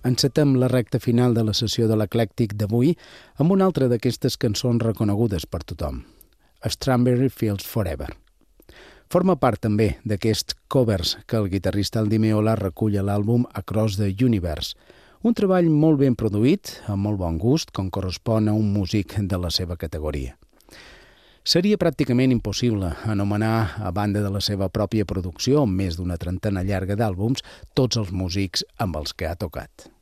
Encetem la recta final de la sessió de l'Eclèctic d'avui amb una altra d'aquestes cançons reconegudes per tothom, Strawberry Fields Forever. Forma part també d'aquests covers que el guitarrista Al Di Meola recull a l'àlbum Across the Universe, un treball molt ben produït, amb molt bon gust, com correspon a un músic de la seva categoria. Seria pràcticament impossible anomenar, a banda de la seva pròpia producció, amb més d'una trentena llarga d'àlbums, tots els músics amb els que ha tocat.